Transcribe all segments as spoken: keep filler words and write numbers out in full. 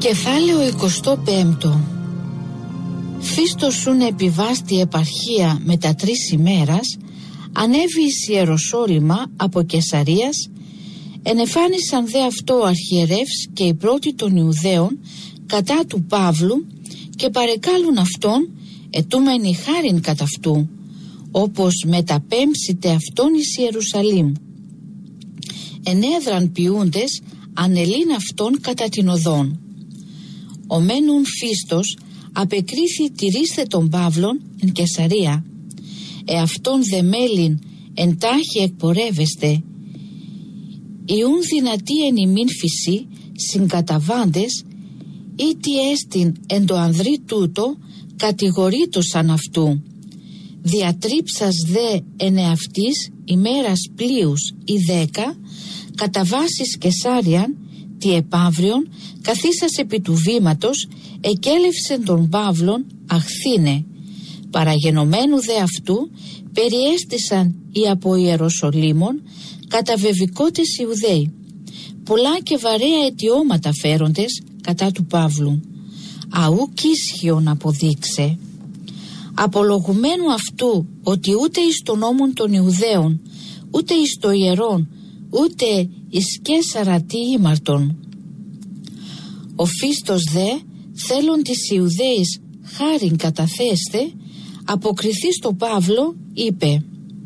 Κεφάλαιο εικοστό πέμπτο. Φίστοσουν επιβάστη επαρχία μετά τρεις ημέρας, ανέβη εις Ιεροσόλυμα από Καισαρίας, ενεφάνισαν δε αυτό ο αρχιερεύς και οι πρώτοι των Ιουδαίων κατά του Παύλου και παρεκάλουν αυτόν, ετούμενοι χάριν κατά αυτού, όπως μεταπέμψητε αυτόν εις Ιερουσαλήμ. Ενέδραν ποιούντες ανελήν αυτόν κατά την οδόν. Ο μένουν Φίστος απεκρίθη τηρήστε τον Παύλον εν Καισαρία. Εαυτόν δε μέλην εντάχει εκπορεύεστε. Ιούν δυνατή εν ημίν φυσί συγκαταβάντες, ή τι έστιν εν το ανδρή τούτο κατηγορείτωσαν αυτού. Διατρίψας δε εν εαυτής ημέρας πλοίους ή δέκα, κατά βάσης Καισάριαν, τι επαύριον, καθίσας επί του βήματος, εκέλευσεν τον Παύλον αχθήνε. Παραγενωμένου δε αυτού, περιέστησαν οι από Ιεροσολύμων καταβεβικότες Ιουδαίοι. Πολλά και βαρέα αιτιώματα φέροντες κατά του Παύλου. Αού κίσχυον αποδείξε. Απολογουμένου αυτού ότι ούτε εις τον νόμον των Ιουδαίων, ούτε εις το ιερόν, ούτε εις Καίσαρα τι ήμαρτον. Ο Φίστος δε, θέλον της Ιουδαίης χάριν καταθέστε, αποκριθεί στο Παύλο, είπε: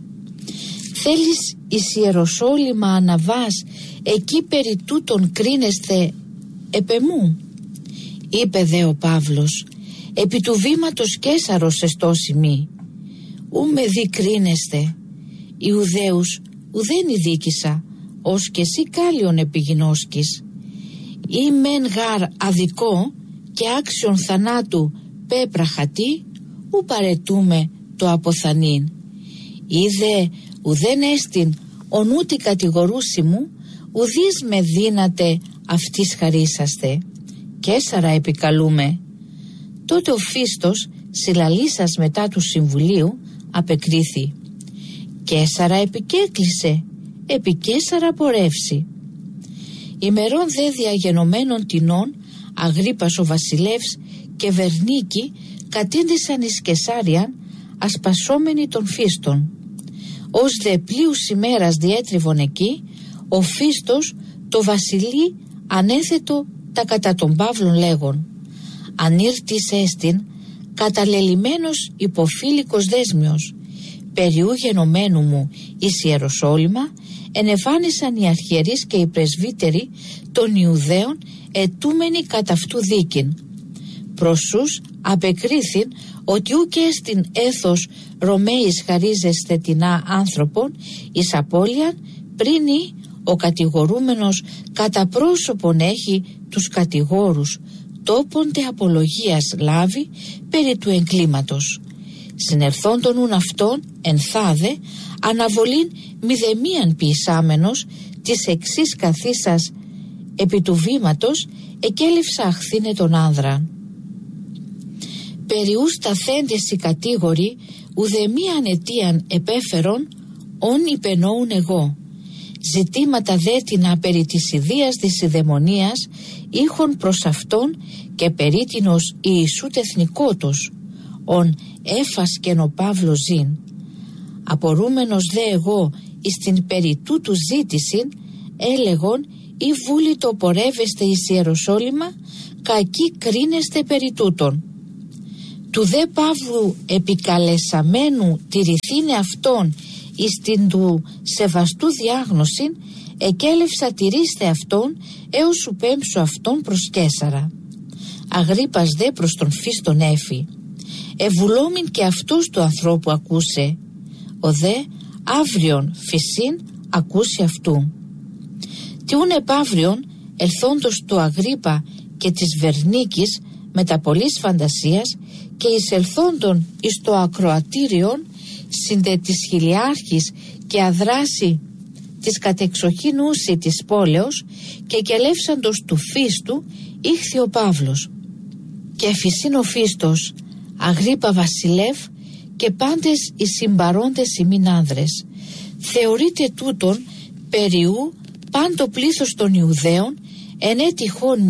«Θέλεις εις Ιεροσόλυμα αναβάς, εκεί περί τούτων κρίνεστε επεμού?» Είπε δε ο Παύλος: «Επί του βήματος Καίσαρος εστώσει μη. Ου με δι κρίνεστε. Ιουδαίους ουδέν ειδίκησα, ως και εσύ κάλιον επιγινώσκης. Ή μεν γάρ αδικό και άξιον θανάτου πέπραχατή, ου παρετούμε το αποθανήν. Είδε ουδέν έστιν ονούτι κατηγορούσι μου, ουδείς με δύνατε αυτής χαρίσαστε. Καίσαρα επικαλούμε». Τότε ο Φίστος, συλλαλήσας μετά του συμβουλίου, απεκρίθη: «Καίσαρα επικέκλεισε, επί Καίσαρα πορεύσει». Ημερών δε διαγενωμένων τινών, Αγρίππας ο βασιλεύς και Βερνίκη κατήντησαν εις Καισάριαν, ασπασόμενοι των Φίστων. Ως δε πλείους ημέρας διέτριβον εκεί, ο Φίστος το βασιλεί ανέθετο τα κατά τον Παύλον λέγον: «Αν ήρτης έστιν καταλελειμμένος υποφίλικος δέσμιος, περιού γενομένου μου εις Ιεροσόλυμα, ενεφάνισαν οι αρχιερείς και οι πρεσβύτεροι των Ιουδαίων ετούμενοι κατά αυτού δίκην. Προσούς απεκρίθην ότι ούκ έστιν έθος Ρωμαίης χαρίζεστε τεινά άνθρωπον εις απώλειαν, πριν ή ο κατηγορούμενος κατά πρόσωπον έχει τους κατηγόρους, τόπονται απολογίας λάβει περί του εγκλήματος. Συνερθόντων ουν αυτόν ενθάδε αναβολήν μηδεμίαν ποιησάμενος της εξής καθίσας επί του βήματος, εκέλευσα αχθήνε τον άνδρα. Περιού σταθέντες οι κατήγοροι ουδεμίαν αιτίαν επέφερον όν υπενώουν εγώ. Ζητήματα δέτινα περί της ιδείας της ιδαιμονίας είχον προς αυτόν και περίτινος Ιησού τεθνικότος, ον έφασκεν ο Παύλος ζήν. Απορούμενος δε εγώ εις την περί τούτου ζήτησιν, έλεγον ή βούλητο πορεύεστε εις Ιεροσόλυμα, κακοί κρίνεστε περί τούτων. Του δε Παύλου επικαλεσαμένου τηρηθήνε αυτόν εις την του σεβαστού διάγνωσιν, εκέλευσα τηρήστε αυτόν έως σου πέμψω αυτόν προς Καίσαρα. Αγρίππας δε προς τον Φίστον έφη: «Ευουλόμην και αυτός του ανθρώπου ακούσε, ο δε αύριον φυσίν ακούσει αυτού». Τιούν επαύριον ελθόντος του Αγρίππα και της Βερνίκης μετά πολλής φαντασίας και εισελθόντων εις το ακροατήριον συντε της χιλιάρχης και αδράση της κατεξοχήν ούσι της πόλεως, και κελεύσαντος του Φίστου ήχθη ο Παύλος. Και φυσίν ο Φίστος: «Αγρίππα βασιλεύ και πάντες οι συμπαρόντες ημίν άνδρες, θεωρείτε τούτον περιού πάντο πλήθος των Ιουδαίων εν έτυχόν μη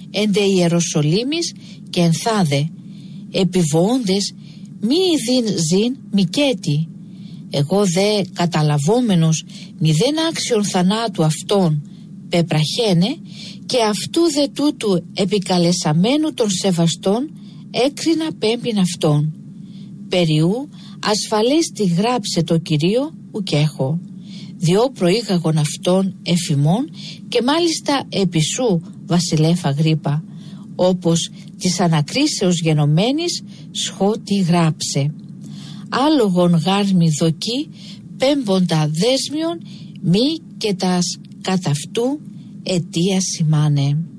εντε Ιεροσολύμης και ενθάδε, επιβόοντες μη ειδήν ζήν μικέτη. Εγώ δε καταλαβόμενος μηδέν άξιον θανάτου αυτόν πεπραχαίνε, και αυτού δε τούτου επικαλεσαμένου των σεβαστών έκρινα πέμπιν αυτόν. Περιού ασφαλέστη γράψε το Κυρίο ουκέχω, διό προήγαγον αυτόν εφημών, και μάλιστα επισού βασιλεύ Αγρίππα, όπως της ανακρίσεως γενομένης σχότη γράψε. Άλογον γάρμη δοκί πέμποντα δέσμιον μη και τας κατ' αυτού αιτία σημάνε.